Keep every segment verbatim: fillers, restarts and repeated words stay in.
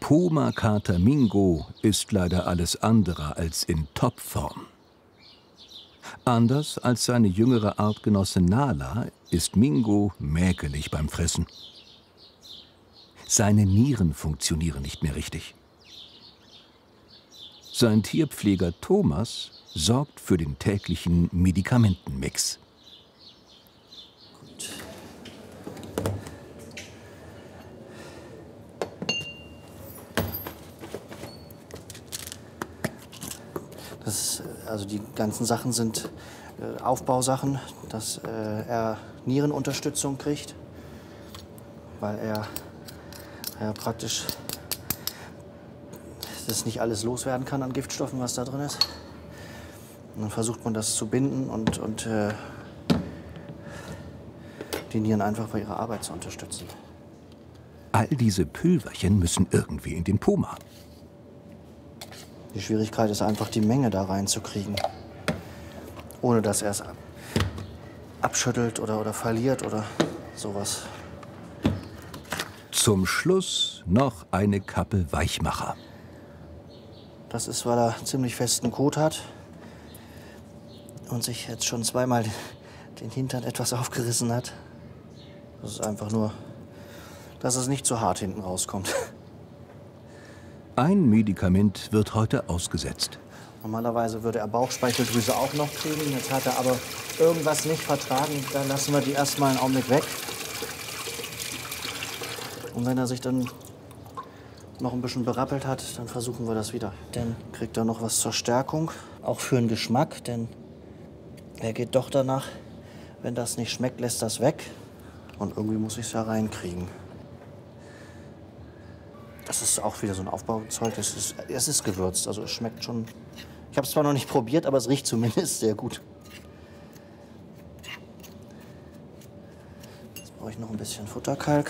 Puma-Kater Mingo ist leider alles andere als in Topform. Anders als seine jüngere Artgenosse Nala ist Mingo mäkelig beim Fressen. Seine Nieren funktionieren nicht mehr richtig. Sein Tierpfleger Thomas sorgt für den täglichen Medikamentenmix. Gut. Das, also die ganzen Sachen sind äh, Aufbausachen, dass äh, er Nierenunterstützung kriegt, weil er ja, praktisch das nicht alles loswerden kann an Giftstoffen, was da drin ist. Und dann versucht man das zu binden und, und äh, die Nieren einfach bei ihrer Arbeit zu unterstützen. All diese Pülverchen müssen irgendwie in den Puma. Die Schwierigkeit ist einfach, die Menge da reinzukriegen, ohne dass er es abschüttelt oder, oder verliert oder sowas. Zum Schluss noch eine Kappe Weichmacher. Das ist, weil er ziemlich festen Kot hat und sich jetzt schon zweimal den Hintern etwas aufgerissen hat. Das ist einfach nur, dass es nicht zu hart hinten rauskommt. Ein Medikament wird heute ausgesetzt. Normalerweise würde er Bauchspeicheldrüse auch noch kriegen. Jetzt hat er aber irgendwas nicht vertragen. Dann lassen wir die erstmal einen Augenblick weg. Und wenn er sich dann noch ein bisschen berappelt hat, dann versuchen wir das wieder. Dann kriegt er noch was zur Stärkung, auch für den Geschmack, denn er geht doch danach, wenn das nicht schmeckt, lässt das weg. Und irgendwie muss ich es ja reinkriegen. Das ist auch wieder so ein Aufbauzeug. Es ist, es ist gewürzt, also es schmeckt schon. Ich habe es zwar noch nicht probiert, aber es riecht zumindest sehr gut. Jetzt brauche ich noch ein bisschen Futterkalk.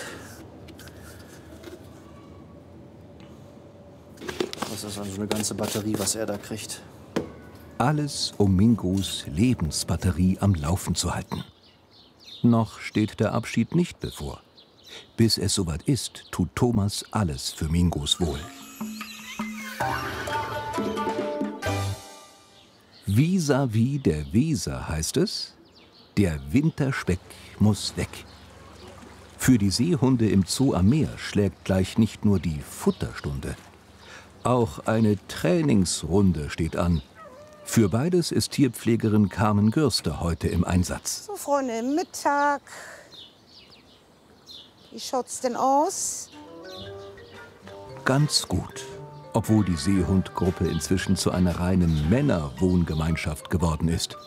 Das ist also eine ganze Batterie, was er da kriegt. Alles, um Mingos Lebensbatterie am Laufen zu halten. Noch steht der Abschied nicht bevor. Bis es soweit ist, tut Thomas alles für Mingos Wohl. Vis-à-vis der Weser heißt es, der Winterspeck muss weg. Für die Seehunde im Zoo am Meer schlägt gleich nicht nur die Futterstunde. Auch eine Trainingsrunde steht an. Für beides ist Tierpflegerin Carmen Gürste heute im Einsatz. So, Freunde, Mittag. Wie schaut's denn aus? Ganz gut, obwohl die Seehundgruppe inzwischen zu einer reinen Männerwohngemeinschaft geworden ist.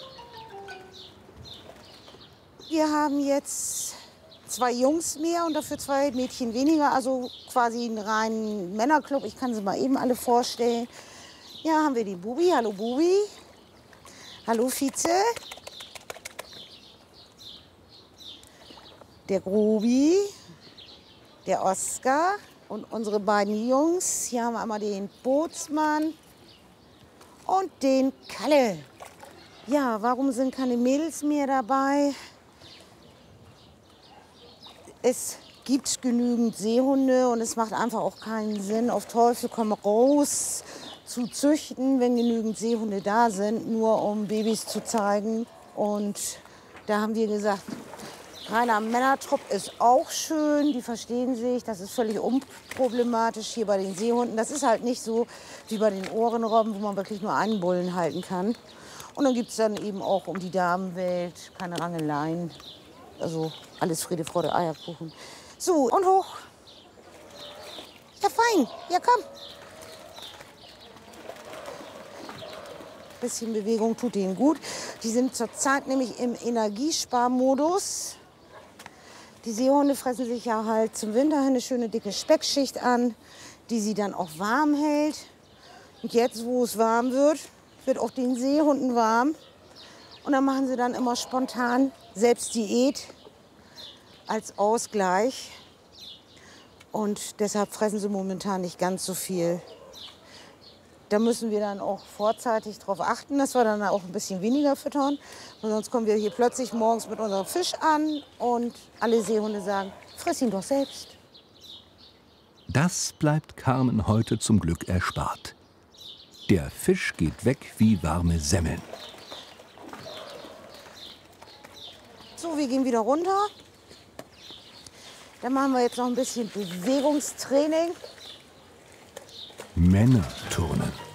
Wir haben jetzt zwei Jungs mehr und dafür zwei Mädchen weniger. Also quasi einen reinen Männerclub. Ich kann sie mal eben alle vorstellen. Ja, haben wir die Bubi. Hallo Bubi. Hallo Vize. Der Grobi. Der Oskar und unsere beiden Jungs. Hier haben wir einmal den Bootsmann und den Kalle. Ja, warum sind keine Mädels mehr dabei? Es gibt genügend Seehunde und es macht einfach auch keinen Sinn, auf Teufel komm raus zu züchten, wenn genügend Seehunde da sind, nur um Babys zu zeigen. Und da haben wir gesagt, reiner Männertrupp ist auch schön, die verstehen sich, das ist völlig unproblematisch hier bei den Seehunden. Das ist halt nicht so wie bei den Ohrenrobben, wo man wirklich nur einen Bullen halten kann. Und dann gibt es dann eben auch um die Damenwelt keine Rangeleien. Also alles Friede, Freude, Eierkuchen. So, und hoch. Ja, fein. Ja, komm. Bisschen Bewegung tut denen gut. Die sind zurzeit nämlich im Energiesparmodus. Die Seehunde fressen sich ja halt zum Winter eine schöne dicke Speckschicht an, die sie dann auch warm hält. Und jetzt, wo es warm wird, wird auch den Seehunden warm. Und dann machen sie dann immer spontan selbst Diät als Ausgleich. Und deshalb fressen sie momentan nicht ganz so viel. Da müssen wir dann auch vorzeitig darauf achten, dass wir dann auch ein bisschen weniger füttern. Weil sonst kommen wir hier plötzlich morgens mit unserem Fisch an und alle Seehunde sagen, friss ihn doch selbst. Das bleibt Carmen heute zum Glück erspart. Der Fisch geht weg wie warme Semmeln. So, wir gehen wieder runter. Dann machen wir jetzt noch ein bisschen Bewegungstraining. Männerturnen.